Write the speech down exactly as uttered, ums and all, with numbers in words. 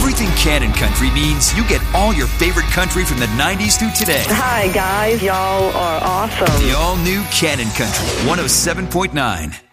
Everything Cannon Country means you get all your favorite country from the nineties through today. Hi, guys. Y'all are awesome. The all-new Cannon Country, one oh seven point nine.